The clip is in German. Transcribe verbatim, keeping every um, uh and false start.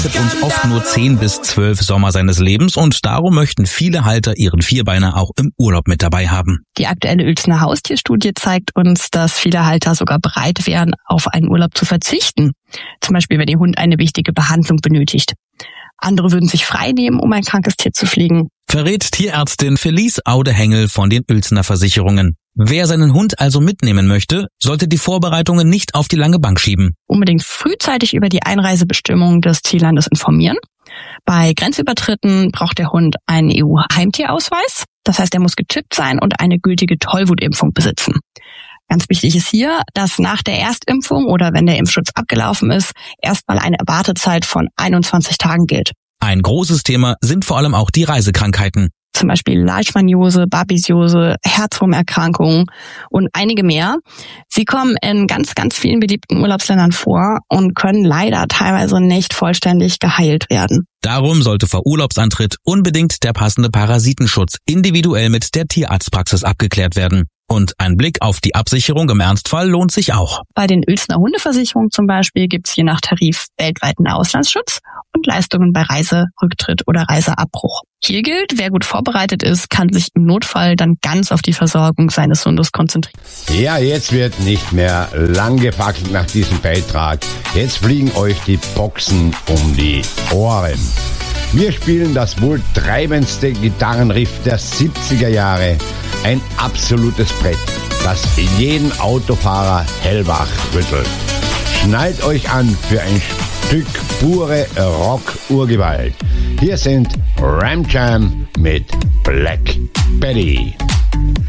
und oft nur zehn bis zwölf Sommer seines Lebens und darum möchten viele Halter ihren Vierbeiner auch im Urlaub mit dabei haben. Die aktuelle Uelzener Haustierstudie zeigt uns, dass viele Halter sogar bereit wären, auf einen Urlaub zu verzichten. Zum Beispiel, wenn ihr Hund eine wichtige Behandlung benötigt. Andere würden sich frei nehmen, um ein krankes Tier zu pflegen. Verrät Tierärztin Felice Aude-Hengel von den Uelzener Versicherungen. Wer seinen Hund also mitnehmen möchte, sollte die Vorbereitungen nicht auf die lange Bank schieben. Unbedingt frühzeitig über die Einreisebestimmungen des Ziellandes informieren. Bei Grenzübertritten braucht der Hund einen E U-Heimtierausweis. Das heißt, er muss gechippt sein und eine gültige Tollwutimpfung besitzen. Ganz wichtig ist hier, dass nach der Erstimpfung oder wenn der Impfschutz abgelaufen ist, erstmal eine Wartezeit von einundzwanzig Tagen gilt. Ein großes Thema sind vor allem auch die Reisekrankheiten. Zum Beispiel Leishmaniose, Babesiose, Herzwurmerkrankungen und einige mehr. Sie kommen in ganz, ganz vielen beliebten Urlaubsländern vor und können leider teilweise nicht vollständig geheilt werden. Darum sollte vor Urlaubsantritt unbedingt der passende Parasitenschutz individuell mit der Tierarztpraxis abgeklärt werden. Und ein Blick auf die Absicherung im Ernstfall lohnt sich auch. Bei den Uelzener Hundeversicherungen zum Beispiel gibt es je nach Tarif weltweiten Auslandsschutz und Leistungen bei Reiserücktritt oder Reiseabbruch. Hier gilt, wer gut vorbereitet ist, kann sich im Notfall dann ganz auf die Versorgung seines Hundes konzentrieren. Ja, jetzt wird nicht mehr lang gefackelt nach diesem Beitrag. Jetzt fliegen euch die Boxen um die Ohren. Wir spielen das wohl treibendste Gitarrenriff der siebziger Jahre. Ein absolutes Brett, das jeden Autofahrer hellwach rüttelt. Schnallt euch an für ein Stück pure Rock-Urgewalt. Hier sind Ram Jam mit Black Betty.